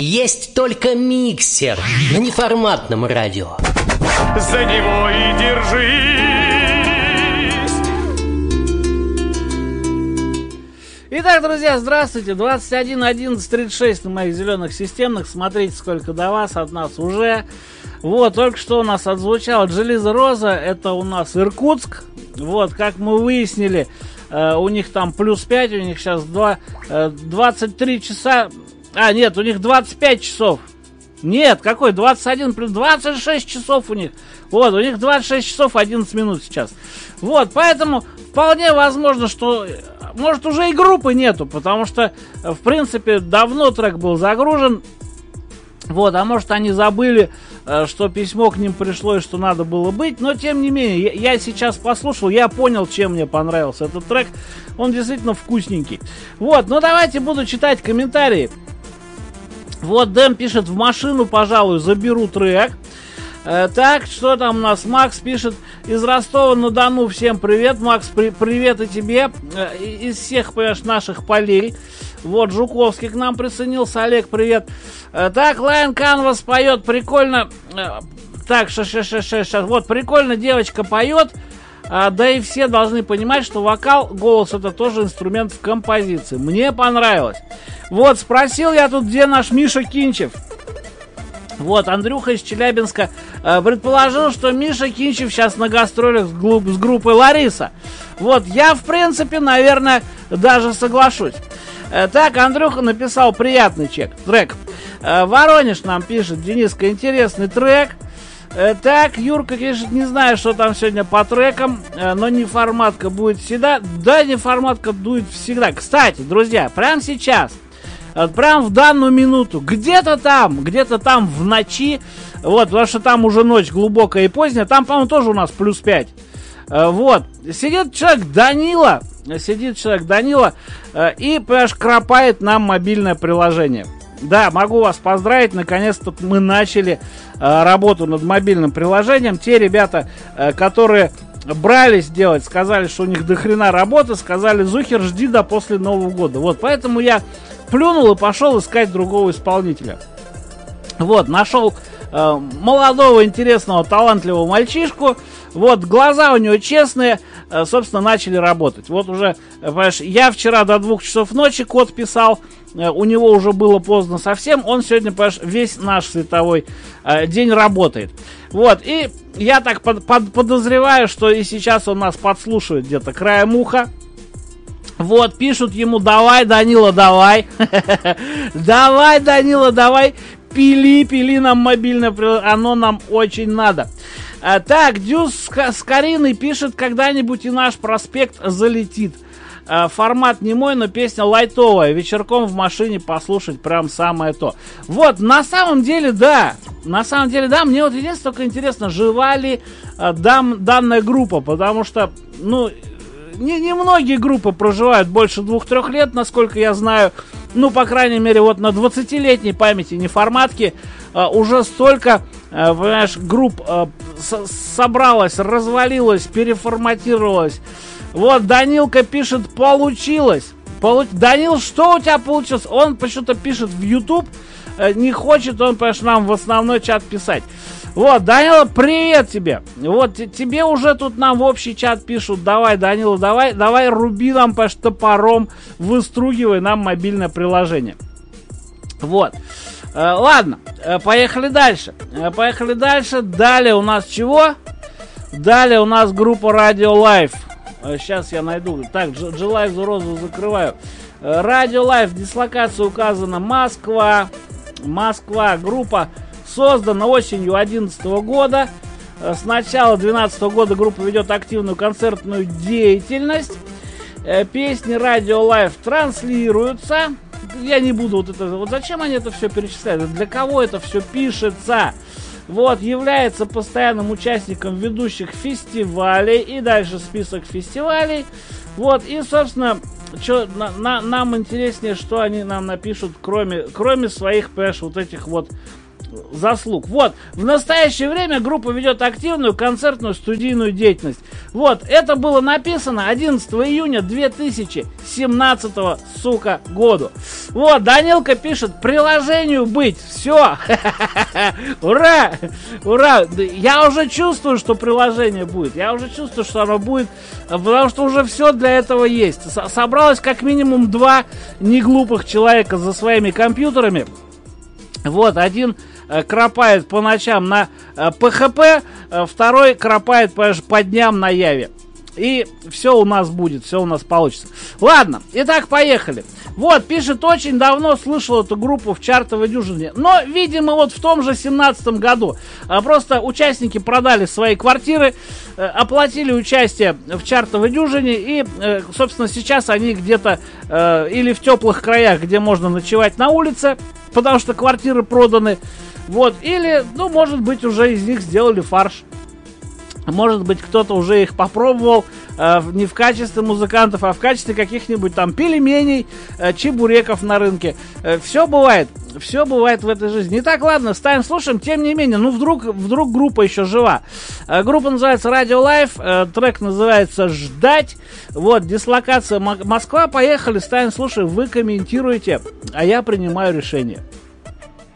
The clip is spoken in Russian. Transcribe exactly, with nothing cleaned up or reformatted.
Есть только миксер на неформатном радио. За него и держись. Итак, друзья, здравствуйте. двадцать один одиннадцать тридцать шесть на моих зеленых системных. Смотрите, сколько до вас, от нас уже. Вот, только что у нас отзвучала Железо Роза. Это у нас Иркутск. Вот, как мы выяснили, э, у них там плюс пять, у них сейчас два, э, двадцать три часа. А, нет, у них двадцать пять часов. Нет, какой? двадцать один плюс двадцать шесть часов у них. Вот, у них двадцать шесть часов одиннадцать минут сейчас. Вот, поэтому вполне возможно, что... Может, уже и группы нету, потому что, в принципе, давно трек был загружен. Вот, а может, они забыли, что письмо к ним пришло и что надо было быть. Но, тем не менее, я сейчас послушал, я понял, чем мне понравился этот трек. Он действительно вкусненький. Вот, ну давайте буду читать комментарии. Вот, Дэм пишет: в машину, пожалуй, заберу трек. Э, так, что там у нас? Макс пишет: из Ростова-на-Дону. Всем привет, Макс, при- привет и тебе. Э, из всех, понимаешь, наших полей. Вот, Жуковский к нам присоединился. Олег, привет. Э, так, Lion Canvas поет, прикольно. Э, так, сейчас, вот, прикольно девочка поет. А, да и все должны понимать, что вокал, голос — это тоже инструмент в композиции. Мне понравилось. Вот, спросил я тут, где наш Миша Кинчев. Вот, Андрюха из Челябинска э, предположил, что Миша Кинчев сейчас на гастролях с, глуп, с группой Лариса. Вот, я, в принципе, наверное, даже соглашусь. Э, так, Андрюха написал приятный чек, трек. Э, Воронеж нам пишет: Дениска, интересный трек. Э, так, Юрка пишет: не знаю, что там сегодня по трекам, э, но неформатка будет всегда. Да, неформатка будет всегда. Кстати, друзья, прямо сейчас, вот прям в данную минуту, где-то там, где-то там в ночи, вот, потому что там уже ночь глубокая и поздняя, там, по-моему, тоже у нас плюс пять. Э, вот, сидит человек Данила, сидит человек Данила э, и, понимаешь, кропает нам мобильное приложение. Да, могу вас поздравить, наконец-то мы начали э, работу над мобильным приложением. Те ребята, э, которые брались делать, сказали, что у них дохрена работы, сказали: Зухер, жди до после Нового года. Вот, поэтому я плюнул и пошел искать другого исполнителя. Вот, нашел э, молодого, интересного, талантливого мальчишку. Вот, глаза у него честные, э, собственно, начали работать. Вот уже, понимаешь, я вчера до двух часов ночи код писал, э, у него уже было поздно совсем, он сегодня, понимаешь, весь наш световой э, день работает. Вот, и я так под, под, подозреваю, что и сейчас он нас подслушивает где-то краем уха. Вот, пишут ему: давай, Данила, давай. Давай, Данила, давай. Пили, пили нам мобильное приложение, оно нам очень надо. А, так, Дюс с, с Кариной пишет: когда-нибудь и наш проспект залетит. А, формат не мой, но песня лайтовая. Вечерком в машине послушать прям самое то. Вот, на самом деле, да. На самом деле, да, мне вот единственное только интересно, жива ли а, дам, данная группа, потому что, ну, не, не многие группы проживают больше двух-трех лет, насколько я знаю. Ну, по крайней мере, вот на двадцатилетней памяти неформатки а, уже столько, а, понимаешь, групп а, с- собралось, развалилось, переформатировалось. Вот, Данилка пишет: получилось. Полу... Данил, что у тебя получилось? Он почему-то пишет в YouTube, а, не хочет он, понимаешь, нам в основной чат писать. Вот, Данила, привет тебе. Вот, тебе уже тут нам в общий чат пишут: давай, Данила, давай, давай, руби нам, понимаешь, топором, выстругивай нам мобильное приложение. Вот. Э, ладно, э, поехали дальше. Э, поехали дальше. Далее у нас чего? Далее у нас группа Radio Life. Э, сейчас я найду. Так, G-Live Розу закрываю. Э, Radio Life, дислокация указана Москва. Москва, группа создана осенью две тысячи одиннадцатого года. С начала две тысячи двенадцатого года группа ведет активную концертную деятельность. Песни Radio Life транслируются. Я не буду вот это... Вот зачем они это все перечисляют? Для кого это все пишется? Вот, является постоянным участником ведущих фестивалей. И дальше список фестивалей. Вот, и, собственно, чё, на, на, нам интереснее, что они нам напишут, кроме, кроме своих, понимаешь, вот этих вот заслуг. Вот, в настоящее время группа ведет активную концертную студийную деятельность. Вот, это было написано одиннадцатого июня две тысячи семнадцатого, сука, году. Вот, Данилка пишет, приложению быть, все, ура, ура, я уже чувствую, что приложение будет, я уже чувствую, что оно будет, потому что уже все для этого есть. Собралось как минимум два неглупых человека за своими компьютерами. Вот, один э, кропает по ночам на э, пэ хэ пэ, э, второй кропает по, по дням на Яве. И все у нас будет, все у нас получится. Ладно, итак, поехали. Вот, пишет, очень давно слышал эту группу в чартовой дюжине. Но, видимо, вот в том же семнадцатом году. А, просто участники продали свои квартиры, э, оплатили участие в чартовой дюжине. И, э, собственно, сейчас они где-то э, или в теплых краях, где можно ночевать на улице, потому что квартиры проданы. Вот, или, ну, может быть, уже из них сделали фарш. Может быть, кто-то уже их попробовал э, не в качестве музыкантов, а в качестве каких-нибудь там пельменей, э, чебуреков на рынке. Э, все бывает, все бывает в этой жизни. Итак, ладно, ставим, слушаем. Тем не менее, ну вдруг, вдруг группа еще жива. Э, группа называется Radio Life, э, трек называется «Ждать». Вот, дислокация М- Москва. Поехали, ставим, слушаем, вы комментируете, а я принимаю решение.